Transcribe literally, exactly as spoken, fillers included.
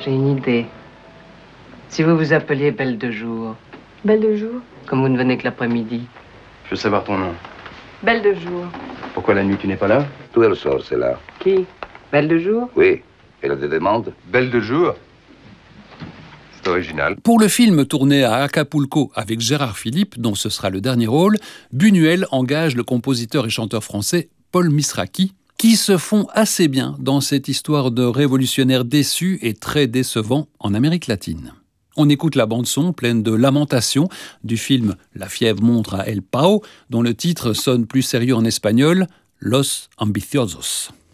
J'ai une idée. Si vous vous appeliez Belle de Jour. Belle de Jour? Comme vous ne venez que l'après-midi. Je veux savoir ton nom. Belle de Jour. Pourquoi la nuit tu n'es pas là? D'où elle sort, c'est là? Qui? Belle de Jour? Oui. Elle a des demandes? Belle de Jour? C'est original. Pour le film tourné à Acapulco avec Gérard Philippe, dont ce sera le dernier rôle, Buñuel engage le compositeur et chanteur français Paul Misraki, qui se font assez bien dans cette histoire de révolutionnaire déçu et très décevant en Amérique latine. On écoute la bande-son pleine de lamentations du film La fièvre montre à El Pao, dont le titre sonne plus sérieux en espagnol, Los Ambiciosos.